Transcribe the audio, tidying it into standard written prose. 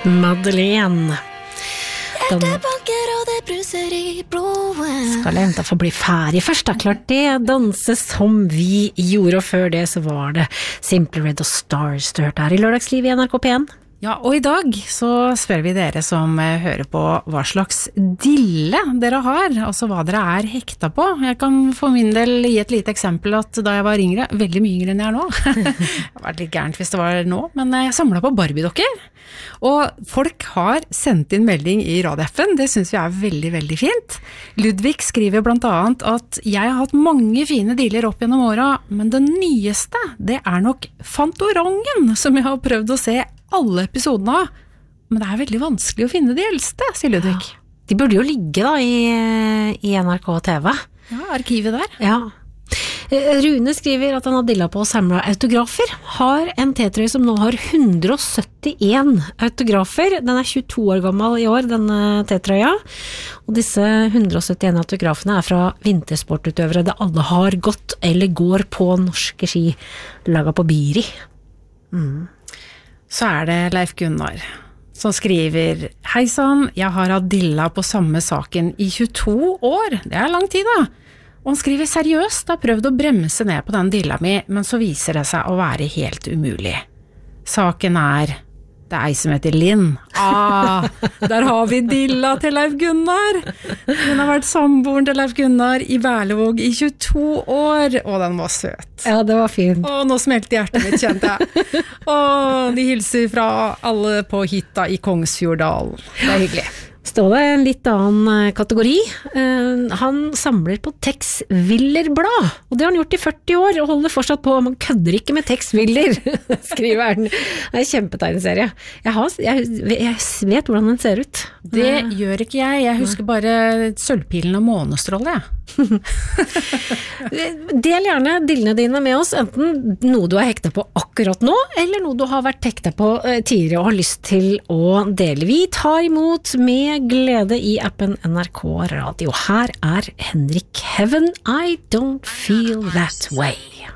Madeleine. Den skal jeg få bli ferdig først, da. Klart det, danse som vi gjorde, og før det så var det Simply Red og Stars du hørte her i Lørdagsliv i NRK P1. Ja, og i dag så spør vi dere som hører på hva slags dille dere har, altså hva dere er hekta på. Jeg kan for min del gi et lite eksempel at da jeg var yngre, veldig mye yngre enn jeg er nå, det har vært litt gærent hvis det var nå, men jeg samlet på Barbie-dokker. Og folk har sendt inn melding i Radio-appen, det synes vi er veldig, veldig fint. Ludvig skriver blant annet at jeg har hatt mange fine dealer opp gjennom året, men den nyeste, det er nok Fantorangen, som jeg har prøvd å se alle episodene av. Men det er veldig vanskelig å finne de eldste, sier Ludvig. Ja, de burde jo ligge da i NRK TV. Ja, arkivet der. Ja. Rune skriver at han har dilla på å samle autografer, har en T-trøye som nå har 171 autografer, den er 22 år gammel i år, denne T-trøya, og disse 171 autografene er fra vintersportutøvere det alle har gått eller går på norske ski, laget på Biri. Så er det Leif Gunnar som skriver: Hei sann, jeg har hatt dilla på samme saken i 22 år, det er lang tid da. Og han skriver seriøst, har prøvd å bremse ned på den dilla mi, men så viser det seg å være helt umulig. Saken er, det er ei som heter Linn. Der har vi dilla til Leif Gunnar. Hun har vært samboeren til Leif Gunnar i Berlevåg i 22 år, og den var søt. Ja, det var fint. Nå smelte hjertet mitt, kjente jeg. De hilser fra alle på hytta i Kongsfjorddal. Det er hyggelig. Står det en litt annen kategori. Han samler på Tex Willer-blad, og det har han gjort i 40 år, og holder fortsatt på. Man kødder ikke med Tex Willer, skriver han. Det er en kjempetegneserie. Jeg vet hvordan den ser ut. Det gjør ikke jeg. Jeg husker bare Sølvpilen og Månestråle, jeg. Del gjerne dillene dine med oss, enten noe du er hekta på akkurat nå, eller noe du har vært hekta på tidligere og har lyst til å dele. Vi tar imot med glede i appen NRK Radio. Her er Henrik Heaven, I Don't Feel That Way.